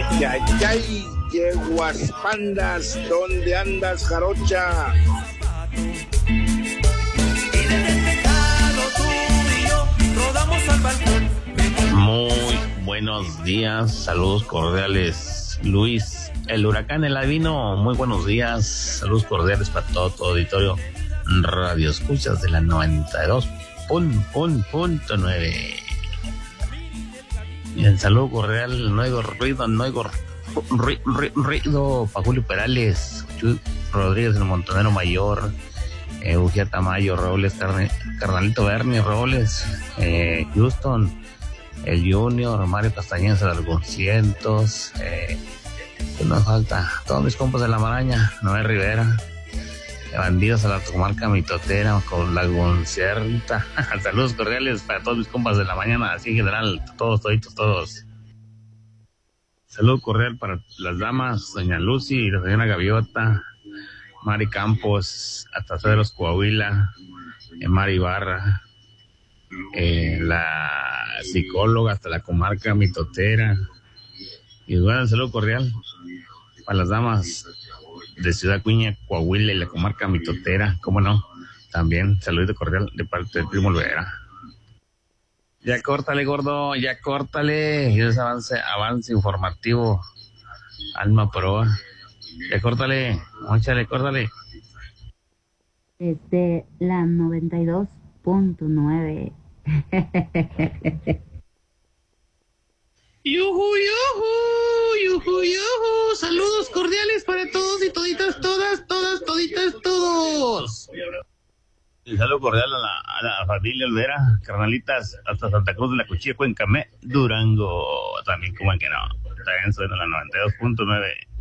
Ay, ay, ay, yeguas pandas, ¿dónde andas, jarocha? Muy buenos días, saludos cordiales, Luis, el huracán El Albino, muy buenos días, saludos cordiales para todo tu auditorio, radio escuchas de la 92.9. Y el saludo cordial, no oigo ruido, para Julio Perales, Chuy Rodríguez, el Montonero Mayor, Ujía Tamayo, Robles, Carnalito Bernie, Robles, Houston, el Junior, Mario Castañeda, Alguncientos, ¿qué nos falta? Todos mis compas de La Maraña, Noel Rivera, Bandidos a la comarca Mitotera, con la Goncierta. Saludos cordiales para todos mis compas de la mañana, así en general, todos. Saludo cordial para las damas, doña Lucy y la señora Gaviota, Mari Campos, hasta Cedros, Coahuila, Mari Barra, la psicóloga hasta la comarca Mitotera. Y bueno, saludo cordial para las damas de Ciudad Acuña, Coahuila y la comarca Mitotera, cómo no, también saludito cordial de parte del Primo Olvera. Ya córtale, gordo, ya córtale, y ese avance informativo, alma proa, ya córtale, móchale, córtale. Desde la 92.9. ¡Yujú! Saludos cordiales para todos y toditas, todos. Y saludo cordial a la familia Olvera, carnalitas, hasta Santa Cruz de la Cuchilla, Cuencamé, Durango. También, como que no, también soy de la 92.9.